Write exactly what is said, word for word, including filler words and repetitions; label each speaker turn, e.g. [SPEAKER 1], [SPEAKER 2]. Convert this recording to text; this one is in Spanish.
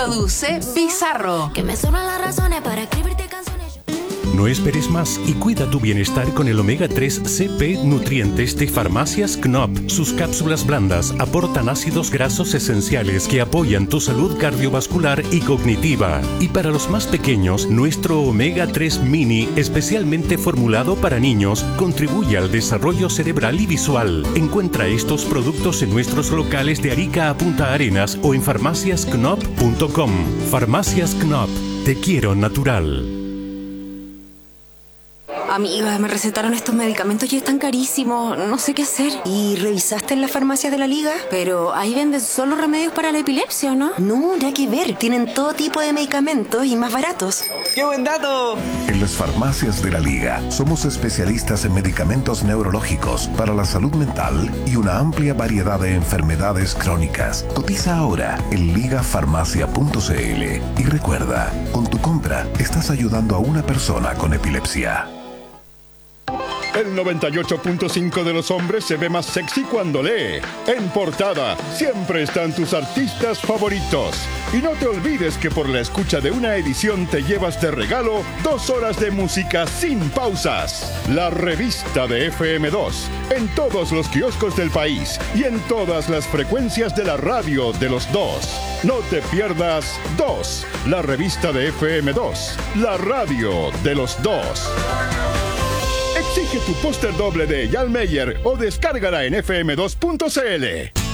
[SPEAKER 1] Produce Bizarro.
[SPEAKER 2] Que me sobran las razones para escribirte canciones.
[SPEAKER 3] No esperes más y cuida tu bienestar con el omega tres C P Nutrientes de Farmacias Knop. Sus cápsulas blandas aportan ácidos grasos esenciales que apoyan tu salud cardiovascular y cognitiva. Y para los más pequeños, nuestro omega tres Mini, especialmente formulado para niños, contribuye al desarrollo cerebral y visual. Encuentra estos productos en nuestros locales de Arica a Punta Arenas o en farmacias knop punto com. Farmacias Knop. Te quiero natural.
[SPEAKER 4] Amiga, me recetaron estos medicamentos y están carísimos. No sé qué hacer.
[SPEAKER 5] ¿Y revisaste en las farmacias de la Liga?
[SPEAKER 4] Pero ahí venden solo remedios para la epilepsia, ¿o no?
[SPEAKER 5] No, nada que ver. Tienen todo tipo de medicamentos y más baratos.
[SPEAKER 6] ¡Qué buen dato!
[SPEAKER 7] En las farmacias de la Liga somos especialistas en medicamentos neurológicos para la salud mental y una amplia variedad de enfermedades crónicas. Cotiza ahora en ligafarmacia punto c l y recuerda, con tu compra estás ayudando a una persona con epilepsia.
[SPEAKER 8] El noventa y ocho punto cinco de los hombres se ve más sexy cuando lee. En portada siempre están tus artistas favoritos. Y no te olvides que por la escucha de una edición te llevas de regalo dos horas de música sin pausas. La revista de F M dos, en todos los kioscos del país y en todas las frecuencias de la radio de los dos. No te pierdas Dos, la revista de F M dos, la radio de los dos. Exige tu póster doble de Eyal Meyer o descárgala en f m dos punto c l.